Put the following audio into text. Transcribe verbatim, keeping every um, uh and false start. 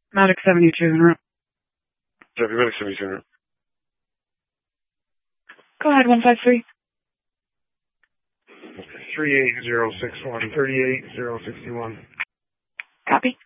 Medic seventy-two en route. Copy, Medic seventy-two en route. Go ahead, one five three. three eight zero six one, thirty-eight zero six one. Copy.